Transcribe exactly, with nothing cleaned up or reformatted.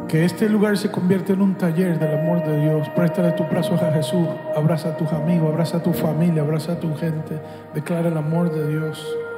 Que este lugar se convierta en un taller del amor de Dios. Préstale tus brazos a Jesús. Abraza a tus amigos, abraza a tu familia, abraza a tu gente. Declara el amor de Dios.